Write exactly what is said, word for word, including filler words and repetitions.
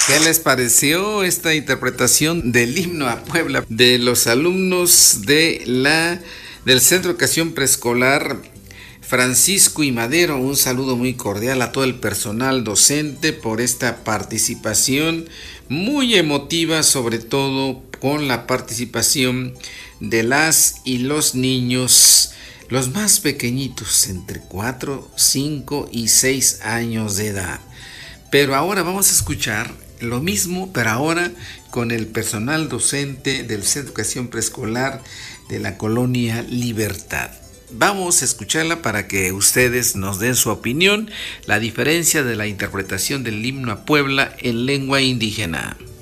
¿Qué les pareció esta interpretación del himno a Puebla de los alumnos de la del Centro de Educación Preescolar Francisco y Madero? Un saludo muy cordial a todo el personal docente por esta participación muy emotiva, sobre todo con la participación de las y los niños, los más pequeñitos, entre cuatro, cinco y seis años de edad. Pero ahora vamos a escuchar lo mismo, pero ahora con el personal docente del Centro de Educación Preescolar de la Colonia Libertad. Vamos a escucharla para que ustedes nos den su opinión, la diferencia de la interpretación del himno a Puebla en lengua indígena.